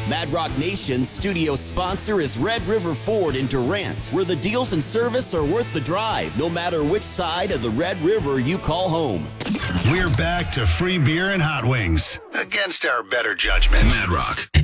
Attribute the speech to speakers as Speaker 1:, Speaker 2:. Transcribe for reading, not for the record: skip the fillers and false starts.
Speaker 1: Mad Rock Nation's studio sponsor is Red River Ford in Durant, where the deals and service are worth the drive, no matter which side of the Red River you call home.
Speaker 2: We're back to free beer and hot wings, against our better judgment.
Speaker 3: Mad Rock.